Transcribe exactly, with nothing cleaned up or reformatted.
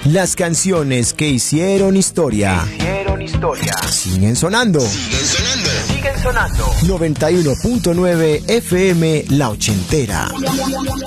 Las canciones que hicieron historia. Que hicieron historia. Siguen sonando. Siguen sonando. Siguen sonando. noventa y uno punto nueve F M La Ochentera.